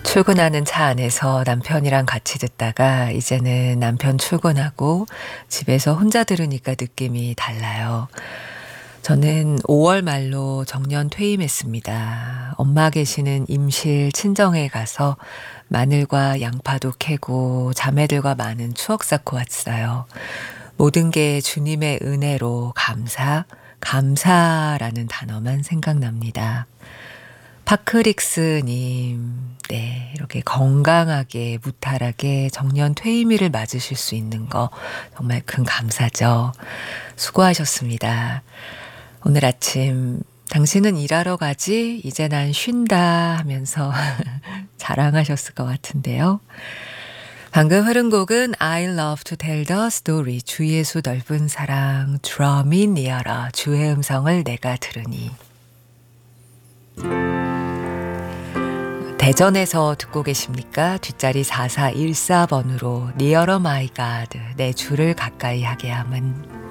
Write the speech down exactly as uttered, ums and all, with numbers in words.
출근하는 차 안에서 남편이랑 같이 듣다가 이제는 남편 출근하고 집에서 혼자 들으니까 느낌이 달라요. 저는 오월 말로 정년 퇴임했습니다. 엄마 계시는 임실 친정에 가서 마늘과 양파도 캐고 자매들과 많은 추억 쌓고 왔어요. 모든 게 주님의 은혜로 감사, 감사라는 단어만 생각납니다. 파크릭스님, 네, 이렇게 건강하게, 무탈하게 정년 퇴임일을 맞으실 수 있는 거 정말 큰 감사죠. 수고하셨습니다. 오늘 아침, 당신은 일하러 가지? 이제 난 쉰다 하면서 자랑하셨을 것 같은데요. 방금 흐른 곡은 I love to tell the story. 주 예수 넓은 사랑, draw me nearer. 주의 음성을 내가 들으니. 대전에서 듣고 계십니까? 뒷자리 사사일사 번으로 Nearer my God, 내 주를 가까이 하게 함은.